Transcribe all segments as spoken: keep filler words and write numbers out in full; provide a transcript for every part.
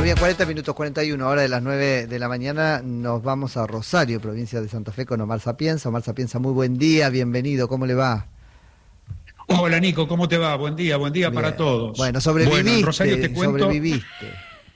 bien, cuarenta minutos, cuarenta y uno, hora de las nueve de la mañana, nos vamos a Rosario, provincia de Santa Fe, con Omar Sapienza. Omar Sapienza, muy buen día, bienvenido, ¿cómo le va? Hola Nico, ¿cómo te va? Buen día, buen día Bien. Para todos. Bueno, sobreviviste, bueno, en Rosario te cuento... sobreviviste.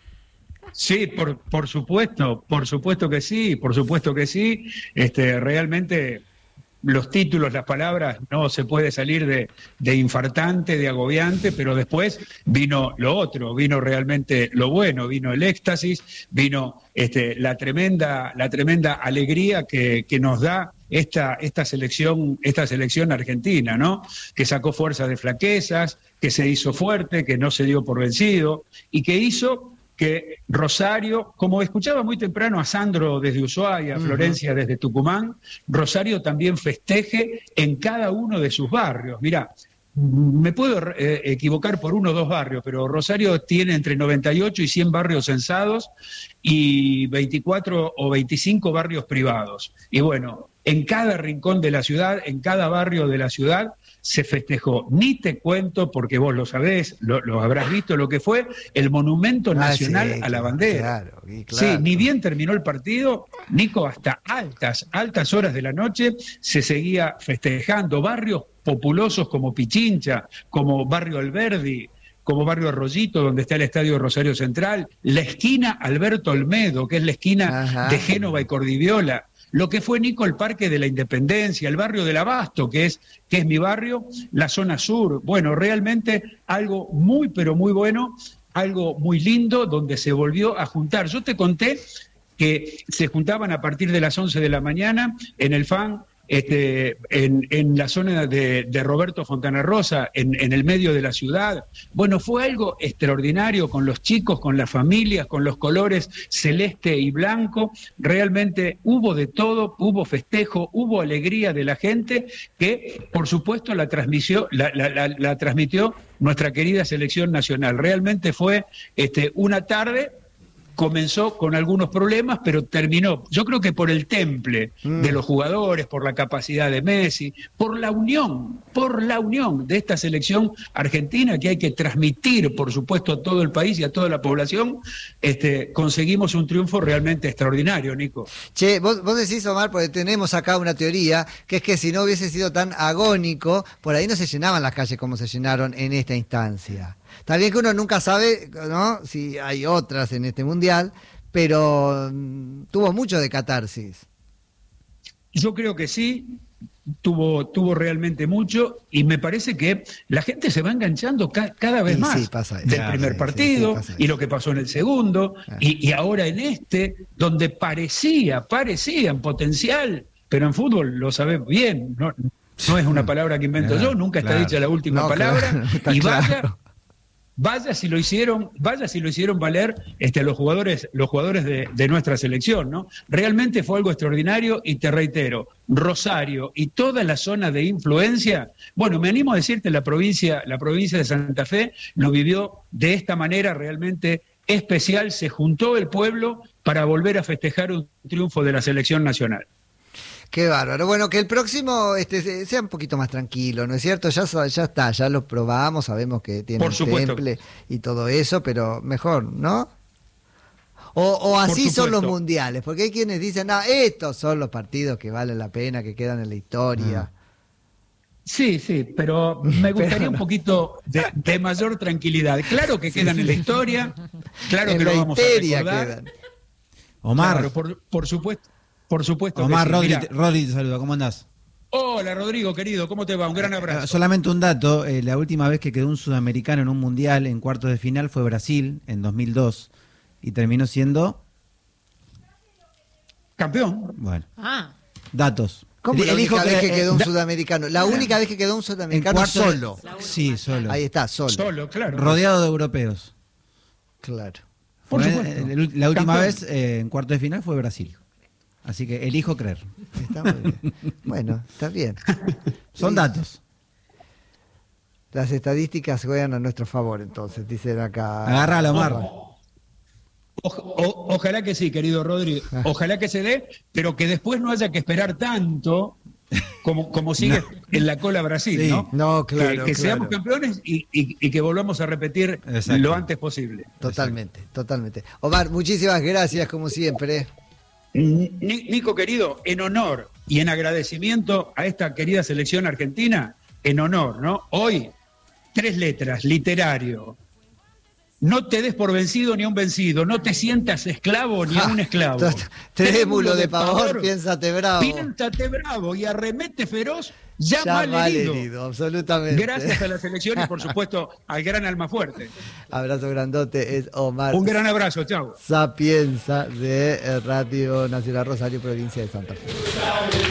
Sí, por, por supuesto, por supuesto que sí, por supuesto que sí. Este, realmente los títulos, las palabras, no se puede salir de, de infartante, de agobiante, pero después vino lo otro, vino realmente lo bueno, vino el éxtasis, vino este, la tremenda, la tremenda alegría que, que nos da esta, esta selección, esta selección argentina, ¿no? Que sacó fuerza de flaquezas, que se hizo fuerte, que no se dio por vencido, y que hizo que Rosario, como escuchaba muy temprano a Sandro desde Ushuaia, a Florencia uh-huh. desde Tucumán, Rosario también festeje en cada uno de sus barrios. Mirá, me puedo eh, equivocar por uno o dos barrios, pero Rosario tiene entre noventa y ocho y cien barrios censados y veinticuatro o veinticinco barrios privados. Y bueno, en cada rincón de la ciudad, en cada barrio de la ciudad, se festejó. Ni te cuento, porque vos lo sabés, lo, lo habrás visto, lo que fue el Monumento Nacional ah, sí, a la Bandera. Claro, claro. Sí, ni bien terminó el partido, Nico, hasta altas, altas horas de la noche se seguía festejando. Barrios populosos como Pichincha, como Barrio Alberdi, como Barrio Arroyito, donde está el Estadio Rosario Central, la esquina Alberto Olmedo, que es la esquina Ajá. de Génova y Cordiviola, lo que fue, Nico, el Parque de la Independencia, el barrio del Abasto, que es, que es mi barrio, la zona sur. Bueno, realmente algo muy, pero muy bueno, algo muy lindo, donde se volvió a juntar. Yo te conté que se juntaban a partir de las once de la mañana en el F A N, Este, en, en la zona de, de Roberto Fontana Rosa, en, en el medio de la ciudad. Bueno, fue algo extraordinario con los chicos, con las familias, con los colores celeste y blanco. Realmente hubo de todo, hubo festejo, hubo alegría de la gente que, por supuesto, la transmitió, la, la, la, la transmitió nuestra querida selección nacional. Realmente fue este, una tarde... Comenzó con algunos problemas, pero terminó, yo creo que por el temple mm. de los jugadores, por la capacidad de Messi, por la unión, por la unión de esta selección argentina que hay que transmitir, por supuesto, a todo el país y a toda la población. Este, conseguimos un triunfo realmente extraordinario, Nico. Che, vos, vos decís, Omar, porque tenemos acá una teoría, que es que si no hubiese sido tan agónico, por ahí no se llenaban las calles como se llenaron en esta instancia. Está bien que uno nunca sabe, ¿no?, si hay otras en este mundial, pero um, tuvo mucho de catarsis. Yo creo que sí, tuvo, tuvo realmente mucho, y me parece que la gente se va enganchando ca cada vez y más sí, pasa, del ya, primer sí, partido, sí, sí, y lo que pasó en el segundo, ah. y, y ahora en este, donde parecía, parecía en potencial, pero en fútbol lo sabemos bien, no, no es una palabra que invento claro, yo, nunca está claro. dicha la última no, palabra, claro, y vaya... Claro. Vaya si lo hicieron, vaya si lo hicieron valer este, los jugadores, los jugadores de, de nuestra selección, ¿no? Realmente fue algo extraordinario y te reitero, Rosario y toda la zona de influencia, bueno, me animo a decirte, la provincia, la provincia de Santa Fe lo vivió de esta manera realmente especial, se juntó el pueblo para volver a festejar un triunfo de la selección nacional. Qué bárbaro. Bueno, que el próximo este, sea un poquito más tranquilo, ¿no es cierto? Ya, ya está, ya lo probamos, sabemos que tiene un temple y todo eso, pero mejor, ¿no? O, o así son los mundiales, porque hay quienes dicen, no, estos son los partidos que valen la pena, que quedan en la historia. Ah. Sí, sí, pero me gustaría pero no. un poquito de, de mayor tranquilidad. Claro que quedan sí. en la historia, claro en que lo vamos a recordar. Quedan. Omar. Claro, por, por supuesto. Por supuesto. Omar, que sí. Rodri, Rodri te saluda, ¿cómo andás? Hola, Rodrigo, querido, ¿cómo te va? Un gran abrazo. Solamente un dato, eh, la última vez que quedó un sudamericano en un mundial en cuartos de final fue Brasil, en dos mil dos, y terminó siendo... campeón. Bueno, ah. datos. ¿Cómo el, la única vez que, que quedó un sudamericano? La única vez que quedó un sudamericano solo. De... Sí, solo. Ahí está, solo. Solo, claro. Rodeado de europeos. Claro. Por fue, supuesto. La, la última campeón. vez eh, en cuartos de final fue Brasil. Así que elijo creer. Está muy bien. Bueno, está bien. Son sí. datos. Las estadísticas juegan a nuestro favor, entonces, dicen acá. Agárralo, Omar. O, o, ojalá que sí, querido Rodri. Ojalá que se dé, pero que después no haya que esperar tanto como, como sigue no. en la cola Brasil, sí. ¿no? No, claro. Que, que claro. seamos campeones y, y, y que volvamos a repetir Exacto. lo antes posible. Totalmente, Exacto. totalmente. Omar, muchísimas gracias, como siempre. Nico, querido, en honor y en agradecimiento a esta querida selección argentina, en honor, ¿no? Hoy, tres letras, literario. No te des por vencido ni a un vencido, no te sientas esclavo ni a un esclavo. Trémulo de pavor, piénsate bravo. Piénsate bravo y arremete feroz, ya, ya mal herido. herido. Absolutamente. Gracias a la selección y por supuesto al gran Almafuerte. Abrazo grandote, es Omar. Un gran abrazo, chao. Sapienza de Radio Nacional Rosario, provincia de Santa Fe.